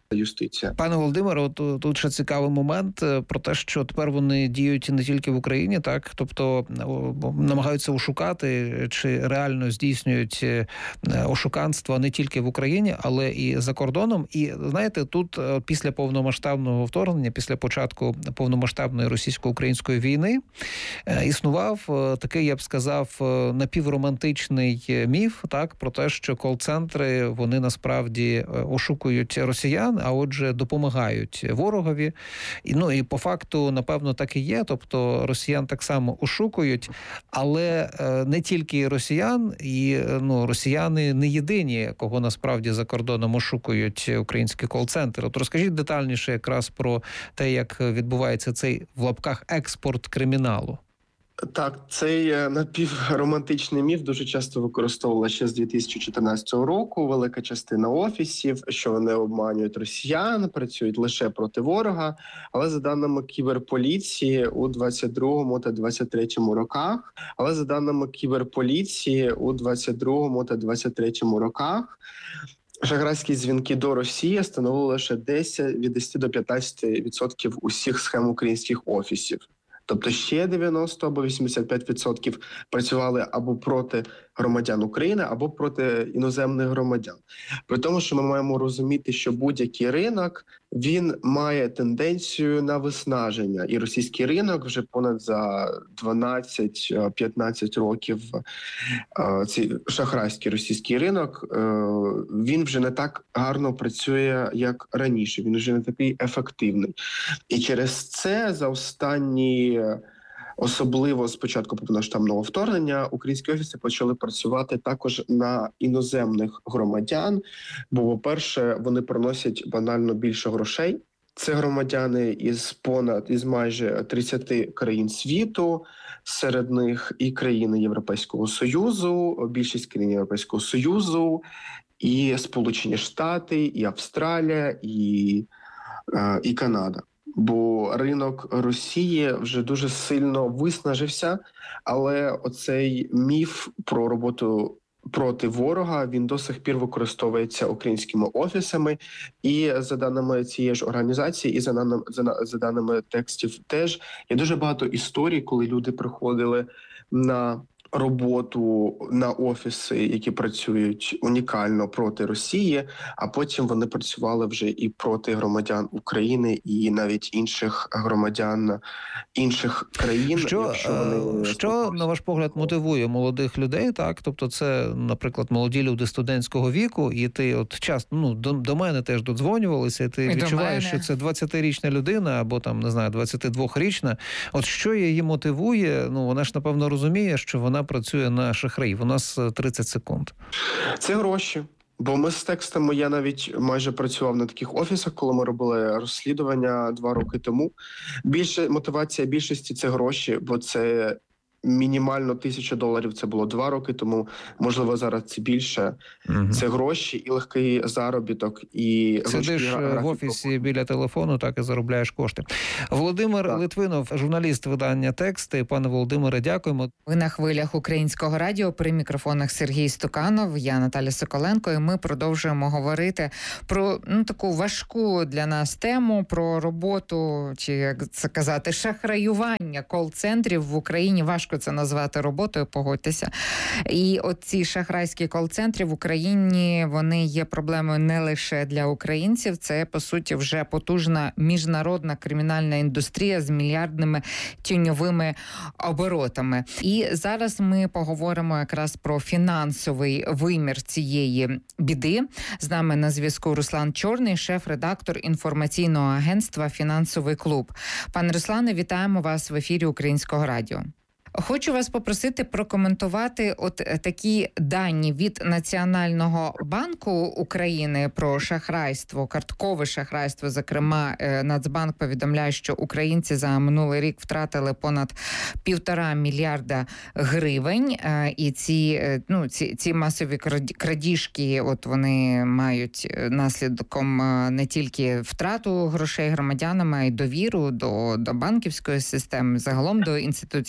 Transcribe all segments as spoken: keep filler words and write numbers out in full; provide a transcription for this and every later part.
юстиція. Пане Володимире, от тут ще цікавий момент про те, що тепер вони діють не тільки в Україні, так, тобто намагаються ошукати чи реально здійснюють ошуканства не тільки в Україні, але і за кордоном. І знаєте, тут після повномасштабного вторгнення, після початку повномасштабної російсько-української війни існував такий, я б сказав, напівромантичний міф, так, про те, що кол-центри, вони насправді ошукують росіян, а отже, допомагають ворогові. І, ну, і по факту, напевно, так і є. Тобто росіян так само ошукують, але е, не тільки росіян, і ну, росіяни не єдині, кого насправді за кордоном ошукують українські кол-центри. От розкажіть детальніше якраз про те, як відбувається цей, в лапках, експорт криміналу. Так, цей напівромантичний міф дуже часто використовувала ще з дві тисячі чотирнадцятого року. Велика частина офісів, що вони обманюють росіян, працюють лише проти ворога. Але за даними кіберполіції у двадцять другому та двадцять третьому роках, але за даними кіберполіції у двадцять другому та двадцять третьому роках, шахрайські дзвінки до Росії становили лише десять, від десяти до п'ятнадцяти відсотків усіх схем українських офісів. Тобто ще дев'яносто або вісімдесят п'ять відсотків працювали або проти громадян України, або проти іноземних громадян. При тому, що ми маємо розуміти, що будь-який ринок, він має тенденцію на виснаження. І російський ринок вже понад за дванадцять-п'ятнадцять років, цей шахрайський російський ринок, він вже не так гарно працює, як раніше. Він вже не такий ефективний. І через це за останні, особливо з початку повномасштабного вторгнення, українські офіси почали працювати також на іноземних громадян, бо, по-перше, вони приносять банально більше грошей. Це громадяни із понад, із майже тридцяти країн світу, серед них і країни Європейського Союзу, більшість країн Європейського Союзу, і Сполучені Штати, і Австралія, і, і Канада. Бо ринок Росії вже дуже сильно виснажився, але оцей міф про роботу проти ворога, він до сих пір використовується українськими офісами. І за даними цієї ж організації, і за даними, за, за даними текстів теж, є дуже багато історій, коли люди приходили на роботу на офіси, які працюють унікально проти Росії, а потім вони працювали вже і проти громадян України, і навіть інших громадян інших країн. Що, вони... що на ваш погляд, мотивує молодих людей, так? Тобто це, наприклад, молоді люди студентського віку, і ти от часто, ну, до, до мене теж додзвонювалися, і ти і відчуваєш, що це двадцятирічна людина, або там, не знаю, двадцятидвохрічна. От що її мотивує? Ну, вона ж, напевно, розуміє, що вона працює на шахраїв. У нас тридцять секунд. Це гроші. Бо ми з текстами, я навіть майже працював на таких офісах, коли ми робили розслідування два роки тому. Більше мотивація більшості – це гроші, бо це мінімально тисяча доларів, це було два роки тому, можливо, зараз це більше. Угу. Це гроші і легкий заробіток. І сидиш в офісі біля телефону, так і заробляєш кошти. Володимир так. Литвинов, журналіст видання «Тексти». Пане Володимире, дякуємо. Ви на хвилях Українського радіо, при мікрофонах Сергій Стуканов, я Наталя Соколенко, і ми продовжуємо говорити про ну, таку важку для нас тему, про роботу, чи як це казати, шахраювання кол-центрів в Україні. Важко це назвати роботою, погодьтеся. І от ці шахрайські кол-центри в Україні, вони є проблемою не лише для українців, це, по суті, вже потужна міжнародна кримінальна індустрія з мільярдними тіньовими оборотами. І зараз ми поговоримо якраз про фінансовий вимір цієї біди. З нами на зв'язку Руслан Чорний, шеф-редактор інформаційного агентства «Фінансовий клуб». Пане Руслане, вітаємо вас в ефірі Українського радіо. Хочу вас попросити прокоментувати от такі дані від Національного банку України про шахрайство, карткове шахрайство. Зокрема, Нацбанк повідомляє, що українці за минулий рік втратили понад півтора мільярда гривень. І ці, ну, ці, ці масові крадіжки, от вони мають наслідком не тільки втрату грошей громадянами, а й довіру до, до банківської системи, загалом до інституцій, до поліції,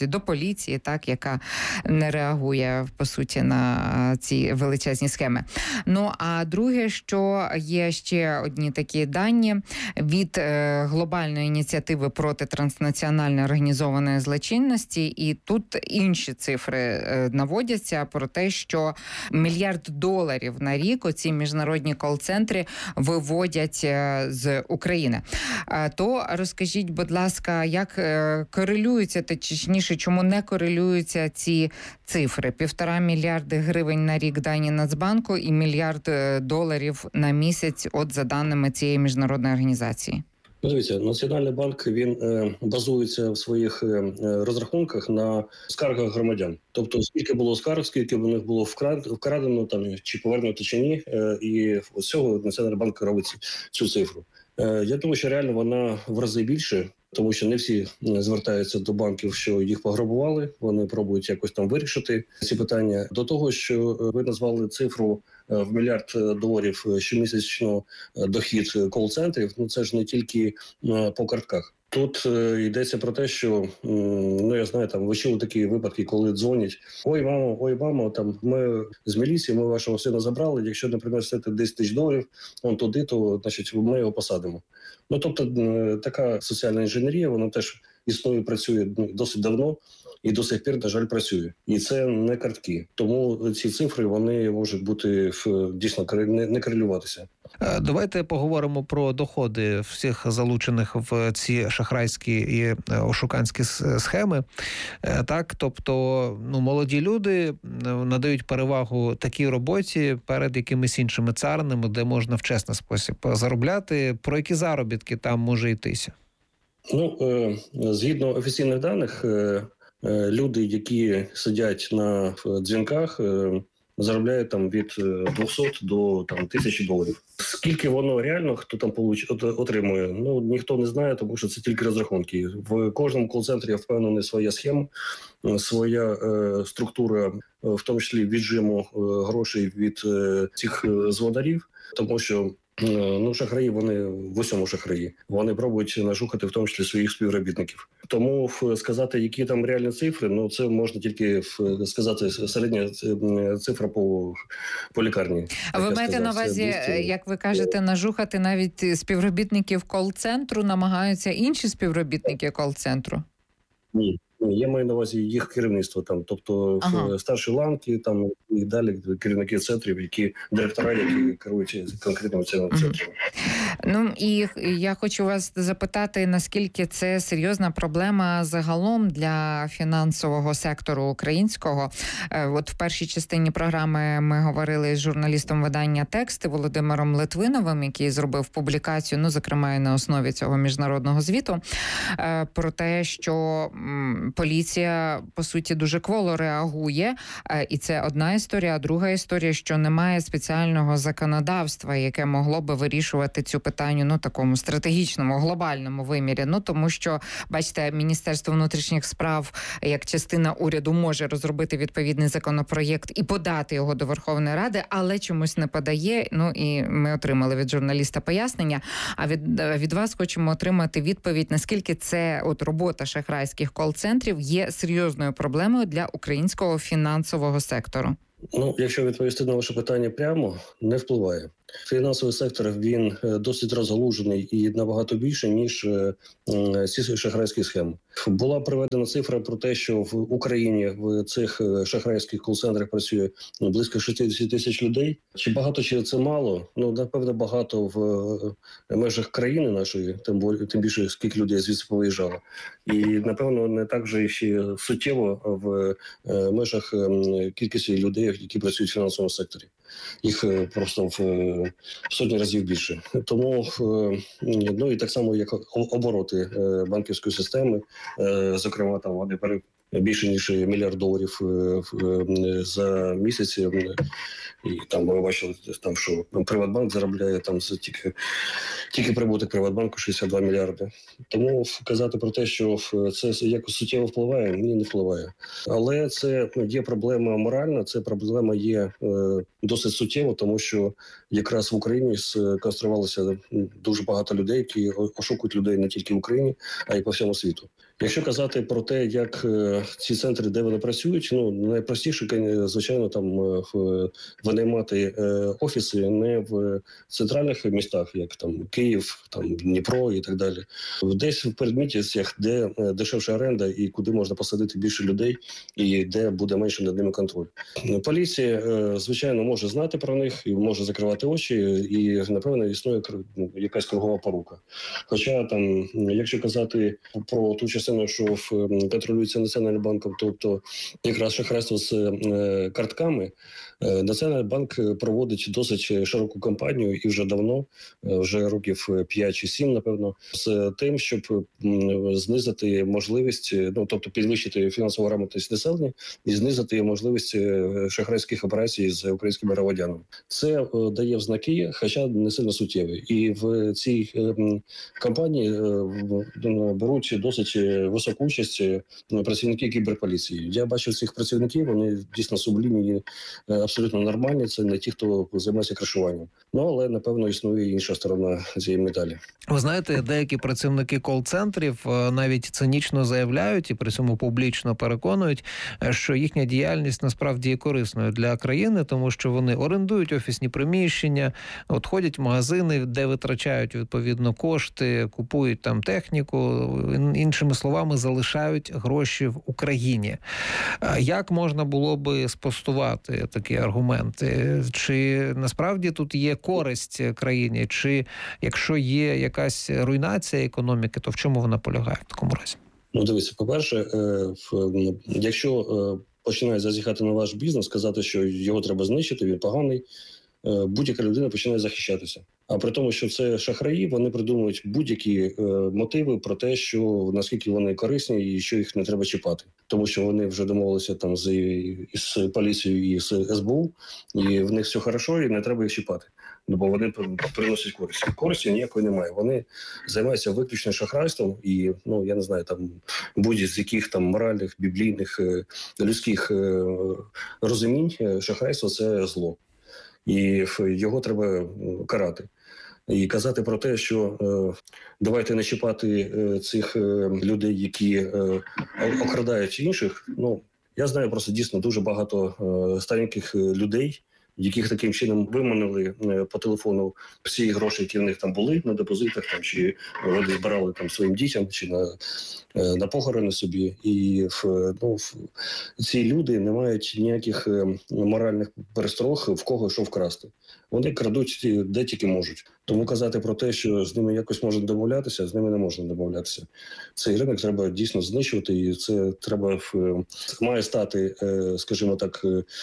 поліції, так, яка не реагує, по суті, на ці величезні схеми. Ну, а друге, що є ще одні такі дані від е, глобальної ініціативи проти транснаціональної організованої злочинності, і тут інші цифри е, наводяться про те, що мільярд доларів на рік оці міжнародні кол-центри виводять е, з України. Е, то розкажіть, будь ласка, як е, корелюються, точніше, чому не корелюються ці цифри? Півтора мільярди гривень на рік дані Нацбанку і мільярд доларів на місяць, от за даними цієї міжнародної організації. Ну, дивіться, Національний банк, він е, базується в своїх е, розрахунках на скаргах громадян. Тобто, скільки було скарг, скільки в них було вкрадено, там, чи повернуто, чи ні. Е, і з цього Національний банк робить цю цифру. Е, я думаю, що реально вона в рази більше, тому що не всі звертаються до банків, що їх пограбували. Вони пробують якось там вирішити ці питання. До того, що ви назвали цифру в мільярд доларів щомісячно дохід кол-центрів, ну це ж не тільки по картках. Тут е, йдеться про те, що, ну я знаю, там ви чули такі випадки, коли дзвонять: ой, мамо, ой, мамо, там ми з міліції, ми вашого сина забрали. Якщо не принесете десять тисяч доларів, он туди, то значить ми його посадимо. Ну тобто е, така соціальна інженерія, вона теж існує, працює досить давно і до сих пір, на жаль, працює. І це не картки. Тому ці цифри, вони можуть бути дійсно не, не корелюватися. Давайте поговоримо про доходи всіх залучених в ці шахрайські і ошуканські схеми. Так, тобто, ну, молоді люди надають перевагу такій роботі перед якимись іншими царинами, де можна в чесний спосіб заробляти. Про які заробітки там може йтися? Ну, е, згідно офіційних даних, е, е, люди, які сидять на дзвінках, е, заробляють там від двохсот до там тисячі доларів. Скільки воно реально, хто там получ... отримує, ну ніхто не знає, тому що це тільки розрахунки. В кожному кол-центрі, я впевнений, своя схема, своя е, структура, в тому числі віджиму е, грошей від е, цих звонарів, тому що ну, шахраї, вони в усьому шахраї. Вони пробують нажухати в тому числі своїх співробітників. Тому сказати, які там реальні цифри, ну це можна тільки сказати середня цифра по, по лікарні. А ви маєте на увазі, як ви кажете, нажухати навіть співробітників кол-центру, намагаються інші співробітники кол-центру? Ні. Я маю на увазі їх керівництво, там, тобто ага. старші ланки, там і далі керівники центрів, які директора, які керують конкретними цими центрами. Ну і я хочу вас запитати, наскільки це серйозна проблема загалом для фінансового сектору українського. От в першій частині програми ми говорили з журналістом видання «Тексти» Володимиром Литвиновим, який зробив публікацію, ну, зокрема, і на основі цього міжнародного звіту, про те, що поліція, по суті, дуже кволо реагує, і це одна історія. А друга історія, що немає спеціального законодавства, яке могло би вирішувати цю питання, ну, такому стратегічному, глобальному вимірі. Ну, тому що, бачите, Міністерство внутрішніх справ, як частина уряду, може розробити відповідний законопроєкт і подати його до Верховної Ради, але чомусь не подає. Ну, і ми отримали від журналіста пояснення. А від, від вас хочемо отримати відповідь, наскільки це от робота шахрайських кол-центрів є серйозною проблемою для українського фінансового сектору. Ну, якщо відповісти на ваше питання прямо, не впливає. Фінансовий сектор, він досить розгалужений і набагато більше, ніж ці шахрайські схеми. Була приведена цифра про те, що в Україні в цих шахрайських кол-центрах працює близько шістдесят тисяч людей. Чи багато, чи це мало? Ну, напевно, багато в межах країни нашої, тим, тим більше, скільки людей звідси повиїжджало. І, напевно, не так же ще суттєво в межах кількості людей, які працюють в фінансовому секторі. Їх просто в сотні разів більше. Тому, ну і так само, як обороти банківської системи, зокрема, там вони більше ніж мільярд доларів за місяць. І там ми бачили, там, що Приватбанк заробляє там тільки, тільки прибуток Приватбанку шістдесят два мільярди. Тому казати про те, що це якось суттєво впливає, ні, не впливає. Але це є проблема моральна, це проблема є е, досить суттєво, тому що якраз в Україні сконцентрувалося дуже багато людей, які ошукують людей не тільки в Україні, а й по всьому світу. Якщо казати про те, як е, ці центри, де вони працюють, ну найпростіше, звичайно, там е, винаймати е, офіси не в центральних містах, як там Київ, там Дніпро і так далі. Десь в передмістях, де е, дешевша оренда і куди можна посадити більше людей, і де буде менше над ними контроль. Поліція, е, звичайно, може знати про них і може закривати очі, і напевно існує якась кругова порука. Хоча там, якщо казати про ту частину, що контролюється Національним банком, тобто якраз шахрайство з е, картками, е, Національний банк проводить досить широку кампанію і вже давно, е, вже років п'ять чи сім, напевно, з тим, щоб м, знизити можливість, ну тобто підвищити фінансову грамотність населення і знизити можливість шахрайських операцій з українськими громадянами. Це е, дає в знаки, хоча не сильно суттєві. І в цій е, кампанії е, беруть досить високу участь працівники кіберполіції. Я бачив цих працівників, вони дійсно сублімні, абсолютно нормальні, це не ті, хто займається кришуванням. Ну, але, напевно, існує інша сторона цієї медалі. Ви знаєте, деякі працівники кол-центрів навіть цинічно заявляють і при цьому публічно переконують, що їхня діяльність насправді є корисною для країни, тому що вони орендують офісні приміщення, от ходять в магазини, де витрачають відповідно кошти, купують там техніку, іншими словами, залишають гроші в Україні. Як можна було би спростувати такі аргументи? Чи насправді тут є користь країні? Чи якщо є якась руйнація економіки, то в чому вона полягає в такому разі? Ну, дивіться, по-перше, якщо починають зазіхати на ваш бізнес, сказати, що його треба знищити, він поганий, будь-яка людина починає захищатися. А при тому, що це шахраї, вони придумують будь-які е, мотиви про те, що наскільки вони корисні і що їх не треба чіпати. Тому що вони вже домовилися там з, з поліцією і з ес бе у, і в них все хорошо, і не треба їх чіпати. Ну, бо вони приносять користь. Користі ніякої немає. Вони займаються виключно шахрайством і, ну, я не знаю, там будь-з яких там моральних, біблійних, е, людських е, розумінь шахрайство – це зло. І його треба карати. І казати про те, що е, давайте не чіпати е, цих е, людей, які е, окрадають інших. Ну, я знаю просто дійсно дуже багато е, стареньких людей, яких таким чином виманили е, по телефону всі гроші, які в них там були на депозитах, там, чи вони збирали там своїм дітям, чи на, е, на похорони собі. І ну, ці люди не мають ніяких е, моральних пересторог, в кого що вкрасти. Вони крадуть де тільки можуть. Тому казати про те, що з ними якось можна домовлятися, з ними не можна домовлятися. Цей ринок треба дійсно знищувати, і це треба має стати, скажімо так,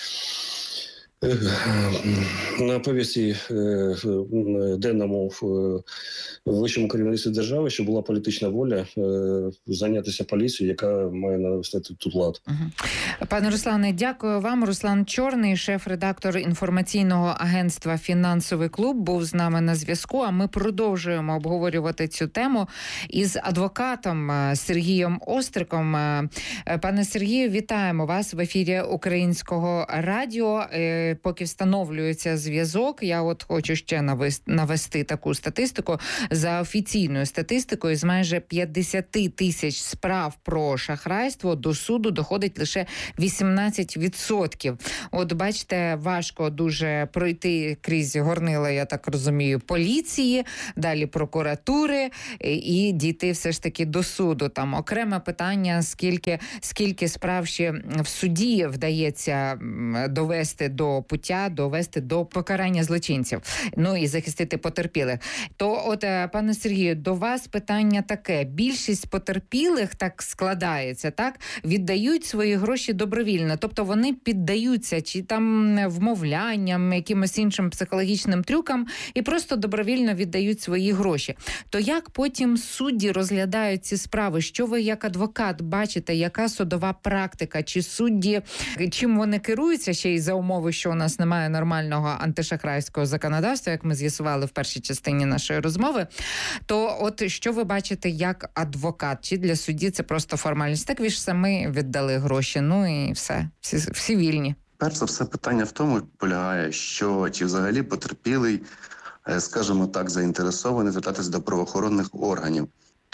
на повісті денному в вищому керівництві держави, що була політична воля зайнятися поліцією, яка має навести тут лад. Пане Руслане, дякую вам. Руслан Чорний, шеф-редактор інформаційного агентства «Фінансовий клуб», був з нами на зв'язку, а ми продовжуємо обговорювати цю тему із адвокатом Сергієм Остриком. Пане Сергію, вітаємо вас в ефірі Українського радіо. Поки встановлюється зв'язок, я от хочу ще навести таку статистику. За офіційною статистикою, з майже п'ятдесят тисяч справ про шахрайство до суду доходить лише вісімнадцять відсотків. От бачите, важко дуже пройти крізь горнила, я так розумію, поліції, далі прокуратури і дійти все ж таки до суду. Там окреме питання, скільки, скільки справ ще в суді вдається довести до пуття, довести до покарання злочинців, ну і захистити потерпілих. То от, пане Сергію, до вас питання таке. Більшість потерпілих, так складається, так, віддають свої гроші добровільно. Тобто вони піддаються чи там вмовлянням, якимось іншим психологічним трюкам і просто добровільно віддають свої гроші. То як потім судді розглядають ці справи? Що ви як адвокат бачите? Яка судова практика? Чи судді, чим вони керуються ще й за умови, що у нас немає нормального антишахрайського законодавства, як ми з'ясували в першій частині нашої розмови, то от що ви бачите як адвокат? Чи для судді це просто формальність? Так ви ж самі віддали гроші, ну і все, всі, всі вільні. Перш за все, питання в тому полягає, що чи взагалі потерпілий, скажімо так, заінтересований звертатися до правоохоронних органів.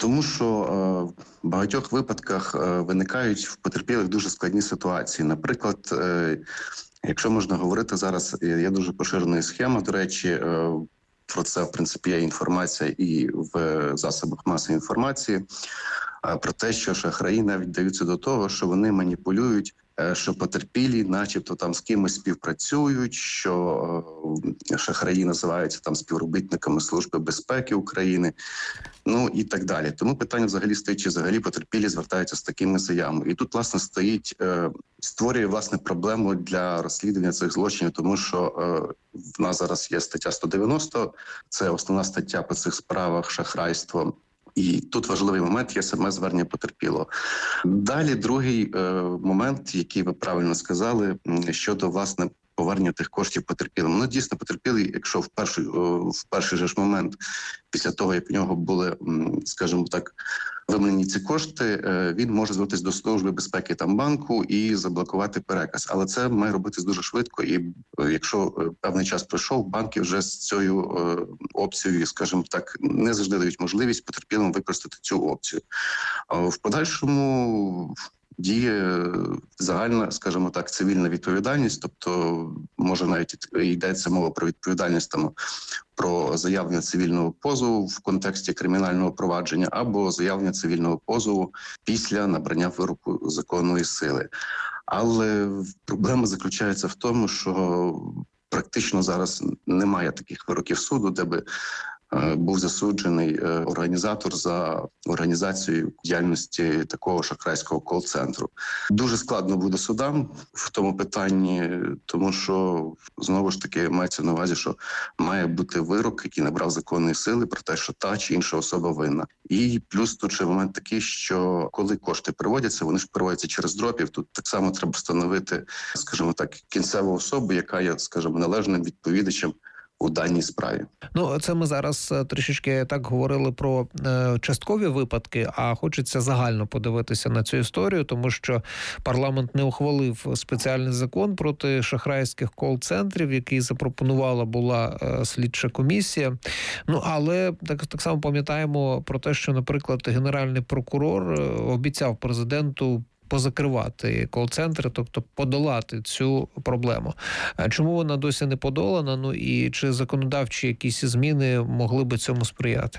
Тому що е, в багатьох випадках е, виникають в потерпілих дуже складні ситуації. Наприклад, е, якщо можна говорити зараз, є дуже поширена схема, до речі, е, про це, в принципі, є інформація і в засобах масової інформації, е, про те, що шахраї навіть даються до того, що вони маніпулюють, е, що потерпілі начебто там з кимось співпрацюють, що е, шахраї називаються там співробітниками Служби безпеки України, ну і так далі. Тому питання взагалі стоїть, чи взагалі потерпілі звертаються з такими заявами. І тут, власне, стоїть, е, створює, власне, проблему для розслідування цих злочинів, тому що е, в нас зараз є стаття сто дев'яносто, це основна стаття по цих справах, шахрайство. І тут важливий момент є саме звернення потерпілого. Далі другий е, момент, який ви правильно сказали, щодо, власне, повернення тих коштів потерпілим. Ну, дійсно, потерпілий, якщо в перший, в перший же ж момент, після того, як у нього були, скажімо так, виманені ці кошти, він може звернутися до Служби безпеки там банку і заблокувати переказ. Але це має робитись дуже швидко, і якщо певний час пройшов, банки вже з цією опцією, скажімо так, не завжди дають можливість потерпілим використати цю опцію. А в подальшому діє загальна, скажімо так, цивільна відповідальність, тобто може навіть йдеться мова про відповідальність там про заявлення цивільного позову в контексті кримінального провадження або заявлення цивільного позову після набрання вироку законної сили. Але проблема заключається в тому, що практично зараз немає таких вироків суду, де би був засуджений організатор за організацію діяльності такого шахрайського кол-центру. Дуже складно буде судам в тому питанні, тому що, знову ж таки, мається на увазі, що має бути вирок, який набрав законної сили про те, що та чи інша особа винна. І плюс тут ще момент такий, що коли кошти переводяться, вони ж переводяться через дропів, тут так само треба встановити, скажімо так, кінцеву особу, яка є, скажімо, належним відповідачем у даній справі. Ну, це ми зараз трішечки так говорили про е, часткові випадки, а хочеться загально подивитися на цю історію, тому що парламент не ухвалив спеціальний закон проти шахрайських кол-центрів, який запропонувала була е, слідча комісія. Ну, але так, так само пам'ятаємо про те, що, наприклад, генеральний прокурор обіцяв президенту позакривати кол-центри, тобто подолати цю проблему. Чому вона досі не подолана? Ну і чи законодавчі якісь зміни могли би цьому сприяти?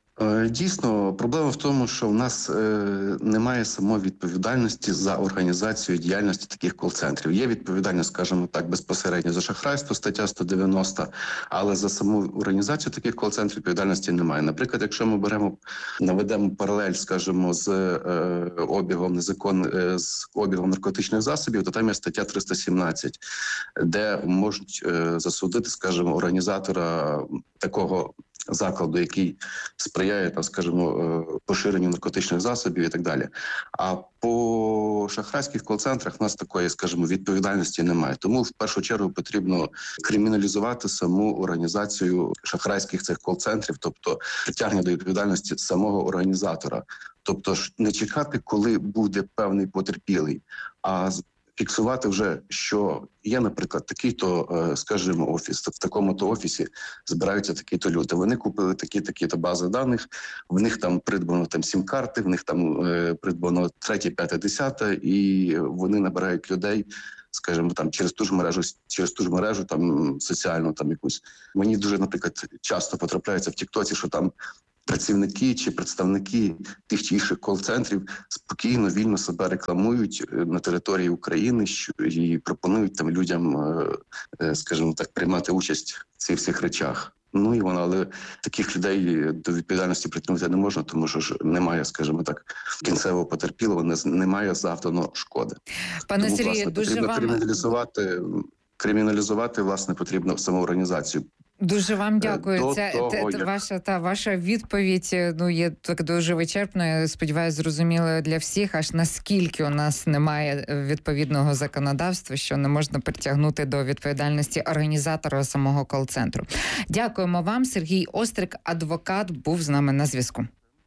Дійсно, проблема в тому, що в нас е, немає самої відповідальності за організацію діяльності таких кол-центрів. Є відповідальність, скажімо так, безпосередньо за шахрайство, стаття сто дев'яносто, але за саму організацію таких кол-центрів відповідальності немає. Наприклад, якщо ми беремо, наведемо паралель, скажімо, з е, обігом незакон, е, з обігом наркотичних засобів, то там є стаття триста сімнадцять, де можуть е, засудити, скажімо, організатора такого закладу, який сприяє, там, скажімо, поширенню наркотичних засобів і так далі. А по шахрайських кол-центрах у нас такої, скажімо, відповідальності немає. Тому в першу чергу потрібно криміналізувати саму організацію шахрайських цих кол-центрів, тобто притягнення до відповідальності самого організатора. Тобто ж не чекати, коли буде певний потерпілий, а фіксувати вже, що є, наприклад, такий-то, скажімо, офіс, в такому-то офісі збираються такі-то люди. Вони купили такі-такі-то бази даних, в них там придбано там сім-карти, в них там е, придбано третє, п'яте, десяте, і вони набирають людей, скажімо, там через ту ж мережу, через ту ж мережу там соціальну там якусь. Мені дуже, наприклад, часто потрапляється в Тіктоці, що там працівники чи представники тих чи інших кол-центрів спокійно, вільно себе рекламують на території України, що і пропонують там людям, скажімо так, приймати участь в цих всіх речах. Ну і воно, але таких людей до відповідальності притягнути не можна, тому що ж немає, скажімо так, кінцевого потерпілого, не, немає завданого шкоди. Пане Тому, Сергію, власне, дуже потрібно вам... криміналізувати, криміналізувати, власне, потрібно саму організацію. Дуже вам дякую. До Це того, те, як... ваша та ваша відповідь. Ну є так дуже вичерпною. Сподіваюсь, зрозумілою для всіх. Аж наскільки у нас немає відповідного законодавства, що не можна притягнути до відповідальності організатора самого кол-центру. Дякуємо вам. Сергій Острик, адвокат, був з нами на зв'язку.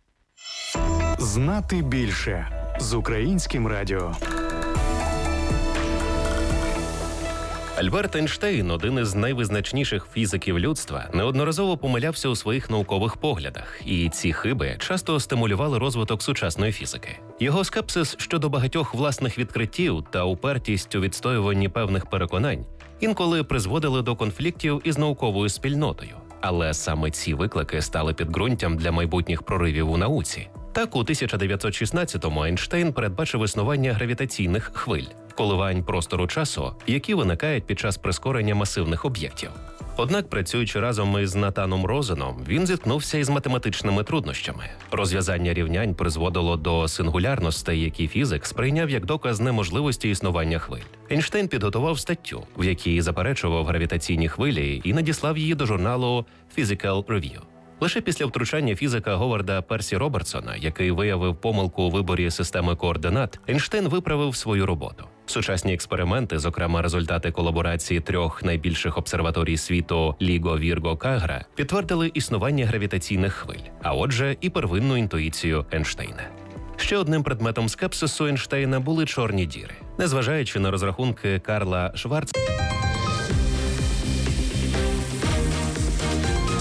Знати більше з Українським радіо. Альберт Ейнштейн, один із найвизначніших фізиків людства, неодноразово помилявся у своїх наукових поглядах, і ці хиби часто стимулювали розвиток сучасної фізики. Його скепсис щодо багатьох власних відкриттів та упертість у відстоюванні певних переконань інколи призводили до конфліктів із науковою спільнотою. Але саме ці виклики стали підґрунтям для майбутніх проривів у науці. Так, у тисяча дев'ятсот шістнадцятому Ейнштейн передбачив існування гравітаційних хвиль – коливань простору-часу, які виникають під час прискорення масивних об'єктів. Однак, працюючи разом із Натаном Розеном, він зіткнувся із математичними труднощами. Розв'язання рівнянь призводило до сингулярностей, які фізик сприйняв як доказ неможливості існування хвиль. Ейнштейн підготував статтю, в якій заперечував гравітаційні хвилі і надіслав її до журналу Physical Review. Лише після втручання фізика Говарда Персі Робертсона, який виявив помилку у виборі системи координат, Ейнштейн виправив свою роботу. Сучасні експерименти, зокрема результати колаборації трьох найбільших обсерваторій світу Ліго, Вірго, Кагра, підтвердили існування гравітаційних хвиль, а отже і первинну інтуїцію Ейнштейна. Ще одним предметом скепсису Ейнштейна були чорні діри. Незважаючи на розрахунки Карла Шварца,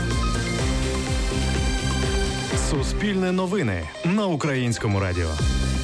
Суспільне новини на Українському радіо.